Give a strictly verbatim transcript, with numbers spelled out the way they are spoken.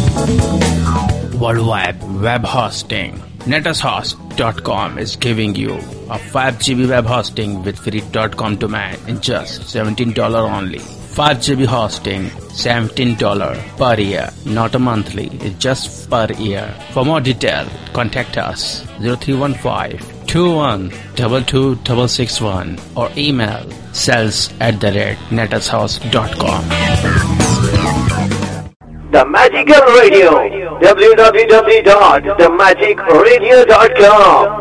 World Wide Web Hosting. Netashost dot com is giving you a five gigabyte web hosting with free .com domain in just seventeen dollars only. five gigabyte hosting, seventeen dollars per year, not a monthly, it's just per year. For more detail, contact us zero three one five, two one two two six six one or email sales at the rate netashost dot com. The Magical Radio, w w w dot the magic radio dot com.